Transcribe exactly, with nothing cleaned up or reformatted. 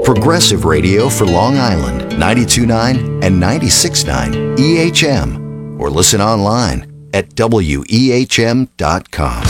Progressive radio for Long Island, ninety-two point nine and ninety-six point nine E H M. Or listen online at W E H M dot com.